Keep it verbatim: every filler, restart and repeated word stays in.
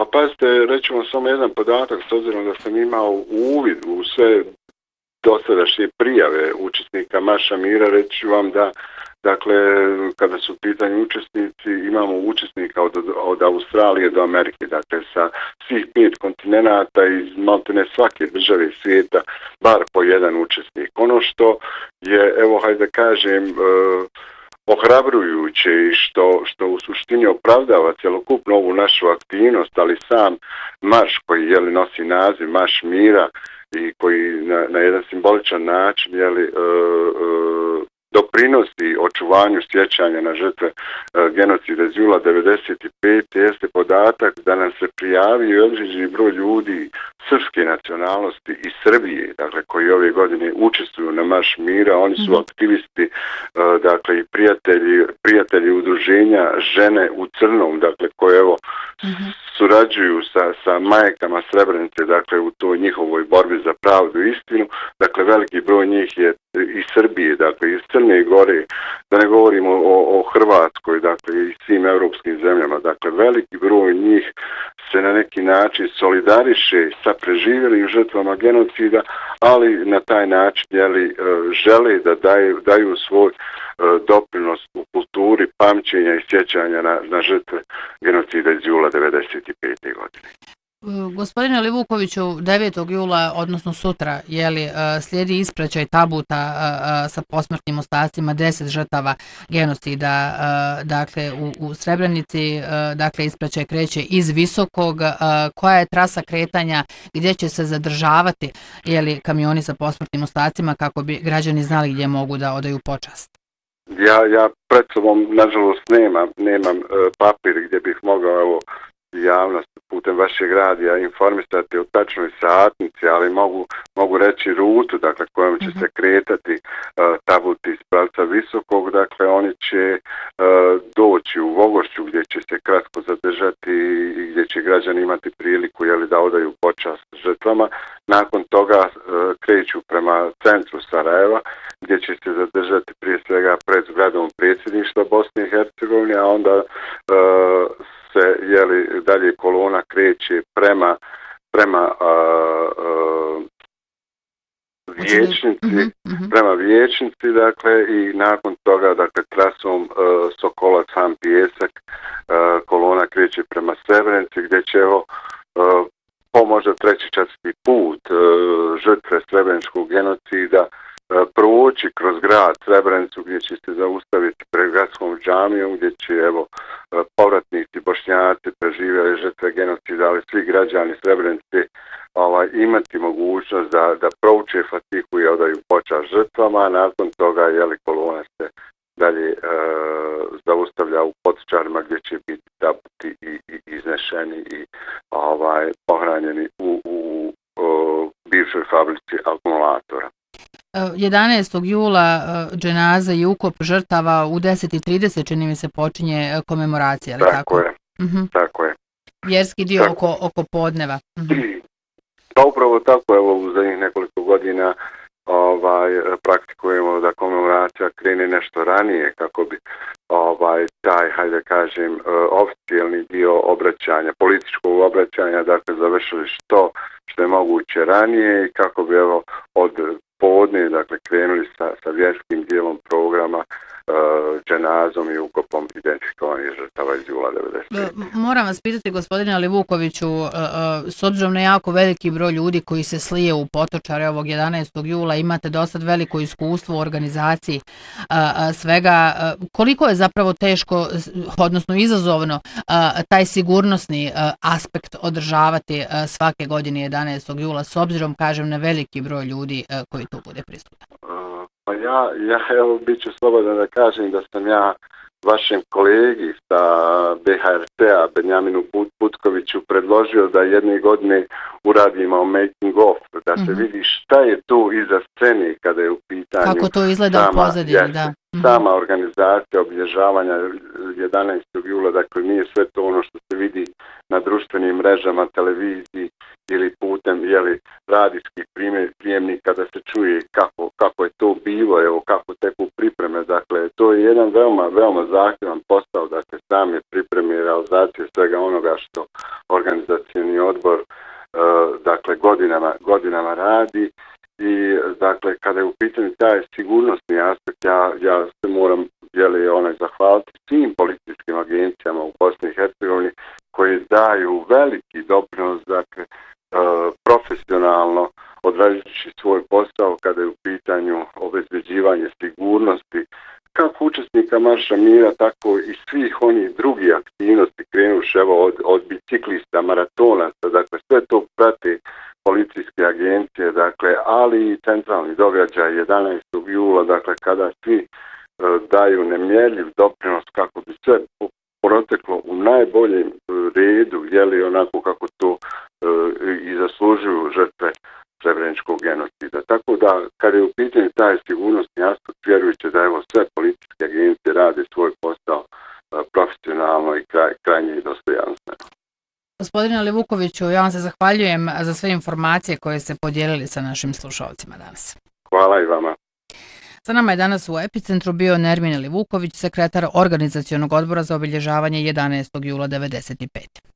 Pa pazite, rećemo samo jedan podatak, s obzirom da sam imao uvid u sve dosadašnje prijave učesnika Marša mira, reći vam da, dakle, kada su u pitanju učesnici, imamo učesnika od, od Australije do Amerike, dakle, sa svih pet kontinenata iz maltene svake države svijeta, bar po jedan učesnik. Ono što je, evo, hajde da kažem, uh, ohrabrujuće i što, što u suštini opravdava cjelokupnu ovu našu aktivnost, ali sam marš koji jeli, nosi naziv Marš mira i koji na, na jedan simboličan način jeli, uh, uh, doprinosi očuvanju sjećanja na žrtve uh, genocida iz jula devedeset pete jeste podatak da nam se prijavio određeni broj ljudi srpske nacionalnosti iz Srbije, dakle koji ove godine učestvuju na Marš mira. Oni su mm-hmm. aktivisti, uh, dakle i prijatelji, prijatelji udruženja Žene u crnom, dakle koje evo mm-hmm. surađuju sa, sa majkama Srebrenice, dakle u toj njihovoj borbi za pravdu i istinu. Dakle, veliki broj njih je iz Srbije, dakle iz Crne Gore, da ne govorimo o, o Hrvatskoj, dakle i svim europskim zemljama. Dakle, veliki broj njih se na neki način solidariše sa preživjelim žrtvama genocida, ali na taj način jeli, žele da daju, daju svoj doprinos u kulturi pamćenja i sjećanja na, na žrtve genocida iz jula devedeset pete godine. Gospodine Livukoviću, devetog jula, odnosno sutra, jeli, slijedi ispraćaj tabuta sa posmrtnim ostacima deset žrtava genocida, dakle, u, u Srebrenici, dakle, ispraćaj kreće iz Visokog. Koja je trasa kretanja, gdje će se zadržavati, jeli, kamioni sa posmrtnim ostacima kako bi građani znali gdje mogu da odaju počast? Ja, ja pred sobom, nažalost, nemam, nemam uh, papir gdje bih mogao, evo, javnost putem vašeg radija informisati o tačnoj satnici, ali mogu, mogu reći rutu, dakle, kojom će mm-hmm. se kretati uh, tabuti iz pravca Visokog. Dakle, oni će uh, doći u Vogošću gdje će se kratko zadržati i gdje će građani imati priliku jeli, da odaju počast žrtvama. Nakon toga uh, kreću prema centru Sarajeva gdje će se zadržati prije svega pred zgradom predsjedništva Bosne i Hercegovine, a onda uh, se jeli, dalje kolona kreće prema prema uh, uh, vijećnici, mm-hmm. prema vijećnici, dakle, i nakon toga, dakle, trasom uh, Sokolac, Han, Pijesak, uh, kolona kreće prema Srebrenici, gdje će evo uh, po možda treći četvrti put uh, žrtve srebreničkog genocida proći kroz grad Srebrenicu gdje će se zaustaviti pred gradskom džamijom, gdje će evo povratnici Bošnjaci preživjeli žrtve genocida, ali svi građani Srebrenice ovaj, imati mogućnost da, da prouče fatihu i odaju počast žrtvama, a nakon toga jeli, kolona se dalje e, zaustavlja u Potočarima gdje će biti tabuti i, i iznešeni i ovaj, pohranjeni u, u, u bivšoj fabrici akumulatora. jedanaestog jula dženaza i ukop žrtava u deset i trideset čini mi se počinje komemoracija, ali tako? Tako je, uh-huh. tako je. Vjerski dio tako. Oko, oko podneva. Uh-huh. Pa upravo tako, evo u zadnjih nekoliko godina ovaj, praktikujemo da komemoracija krene nešto ranije kako bi ovaj, taj, hajde kažem, oficijalni dio obraćanja, političkog obraćanja, dakle završili što, što je moguće ranije i kako bi evo od podne, dakle, krenuli sa, sa vjerskim dijelom programa, uh, dženazom i ukopom identifikovanih žrtava iz jula devedeset. Moram vas pitati, gospodine Livukoviću, uh, uh, s obzirom na jako veliki broj ljudi koji se slije u Potočare ovog jedanaestog jula, imate dosta veliko iskustvo u organizaciji uh, uh, svega. Uh, koliko je zapravo teško, odnosno izazovno, uh, taj sigurnosni uh, aspekt održavati uh, svake godine jedanaestog jula, s obzirom, kažem, na veliki broj ljudi uh, koji tu bude prisutan? Uh, pa ja, ja evo, bit ću slobodan da kažem da sam ja vašem kolegi sa B H R T-a, Benjaminu Putkoviću, predložio da jedne godine uradimo making of, da se mm-hmm. vidi šta je tu iza scene kada je u pitanju kako to izgleda sama, u pozadini, jeste, da. Mm-hmm. sama organizacija obilježavanja jedanaestog jula, dakle nije sve to ono što se vidi na društvenim mrežama, televiziji ili putem jeli, radijskih prijemnika da se čuje kako, kako je to bilo, evo kako teku pripreme, dakle to je jedan veoma, veoma zahtjevan posao, dakle same pripreme i realizacije svega onoga što organizacija organizacioni odbor dakle godinama, godinama radi i dakle kada je u pitanju taj sigurnosni aspekt, ja, ja se moram jeli, onaj, zahvaliti svim policijskim agencijama u Bosni i Hercegovini koji daju veliki doprinos, dakle profesionalno odrađujući svoj posao kada je u pitanju obezbeđivanje sigurnosti kako učesnika Marša mira, tako i svih onih drugih aktivnosti, krenuši evo od, od biciklista, maratonaca, dakle sve to prate policijske agencije, dakle, ali i centralni događaj jedanaestog jula, dakle kada svi e, daju nemjerljiv doprinos kako bi sve proteklo u najboljem redu, jeli onako kako to e, i zaslužuju žrtve srebreničkog genocida. Tako da, kada je u pitanju taj sigurnosni aspekt, vjerujući da evo sve policijske agencije rade svoj posao profesionalno i kraj, krajnje i dostojanstveno. Gospodine Livukoviću, ja vam se zahvaljujem za sve informacije koje ste podijelili sa našim slušalcima danas. Hvala i vama. Sa nama je danas u Epicentru bio Nermin Livuković, sekretar Organizacionog odbora za obilježavanje jedanaestog jula devedeset pete.